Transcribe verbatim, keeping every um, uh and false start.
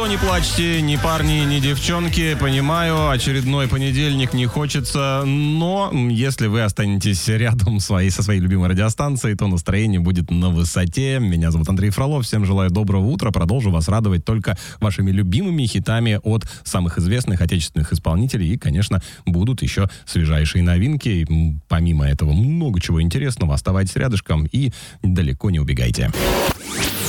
Никто не плачьте, ни парни, ни девчонки. Понимаю, очередной понедельник не хочется, но если вы останетесь рядом своей, со своей любимой радиостанцией, то настроение будет на высоте. Меня зовут Андрей Фролов. Всем желаю доброго утра. Продолжу вас радовать только вашими любимыми хитами от самых известных отечественных исполнителей. И, конечно, будут еще свежайшие новинки. Помимо этого, много чего интересного. Оставайтесь рядышком и далеко не убегайте.